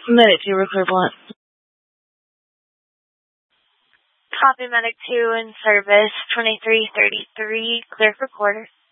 Medic 2, we're clear blunt. Copy, Medic 2 in service, 2333, clear for quarter.